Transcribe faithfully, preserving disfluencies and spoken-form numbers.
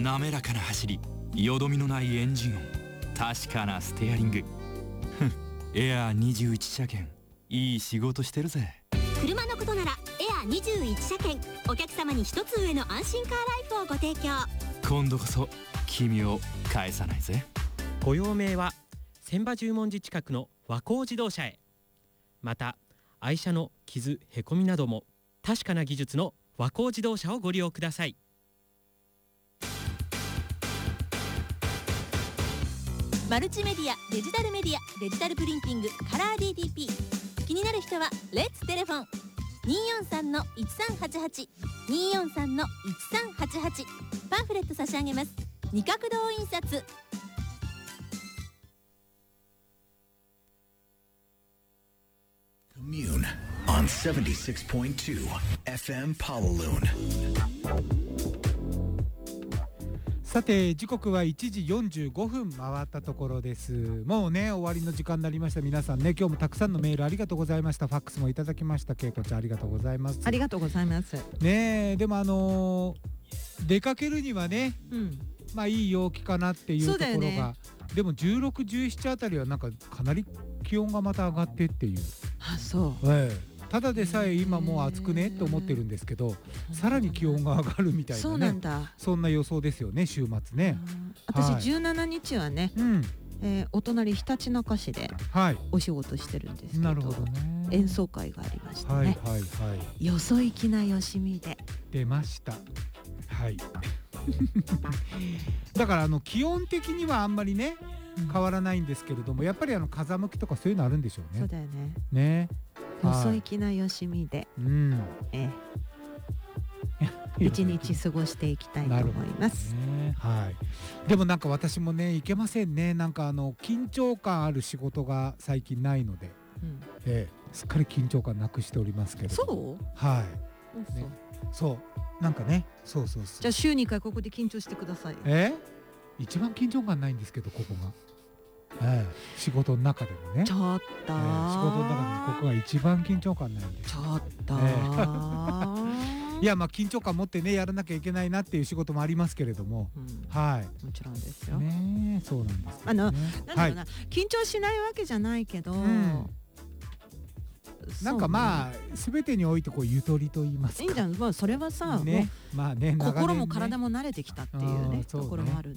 滑らかな走り、よどみのないエンジン音、確かなステアリング。ふん、エアーにじゅういち車検、いい仕事してるぜ。 車のことならエアーにじゅういち車検、お客様に一つ上の安心カーライフをご提供。 今度こそ君を返さないぜ。 ご用命は千葉十文字近くの和光自動車へ。また愛車の傷へこみなども確かな技術の和光自動車をご利用ください。 マルチメディア、デジタルメディア、デジタルプリンティング、カラー ディーティーピー。 気になる人はレッツテレフォン にーよんさんのいちさんはちはち にーよんさんのいちさんはちはち。 パンフレット差し上げます。二角堂印刷。 Commune on seventy-six point two エフエム Pawaloon。 さて時刻はいちじよんじゅうごふん回ったところです。もうね終わりの時間になりました。皆さんね今日もたくさんのメールありがとうございました。ファックスもいただきました。けいこちゃんありがとうございます。 ありがとうございますね。でもあのー、出かけるにはね、 うん、 まあいい陽気かなっていうところが、ね、でもじゅうろく、じゅうななあたりはなんかかなり気温がまた上がってっていう。 あ、そう、 ええ、ただでさえ今もう暑くねって思ってるんですけど、さらに気温が上がるみたいなね。 そうなんだ。 そんな予想ですよね週末ね。 私じゅうしちにちはね、うん、えー、お隣ひたちなか市でお仕事してるんですけど、 なるほどね、 演奏会がありましてね、 はいはいはい、 よそ行きなよしみで出ました。はいだからあの気温的にはあんまりね変わらないんですけれども、やっぱりあの風向きとかそういうのあるんでしょうね。 そうだよね。 ね、 よそ行きなよしみで、 うん、 ええ、一日過ごしていきたいと思います。 ね、はい。でもなんか私もねいけませんね。なんかあの緊張感ある仕事が最近ないので、うん、ええ、すっかり緊張感なくしておりますけれど。 そう？ はい。ね、そうなんかね、そうそうそう。 じゃあ週にかいここで緊張してください。 え？一番緊張感ないんですけどここが。ええ、仕事の中でもね。 ちょっと、ええ、仕事の中でもここが一番緊張感ないんです。 ちょっと、 ええ、いやまあ緊張感持ってねやらなきゃいけないなっていう仕事もありますけれども、うん、はい、 もちろんですよ。 ね、そうなんです、ね。 あのなんだろうな、はい、緊張しないわけじゃないけど、うん、 なんかまあ全てにおいてこうゆとりと言いますか。 いいんじゃん。まあそれはさ、 ね、まあね、 心も体も慣れてきたっていうねところもあるん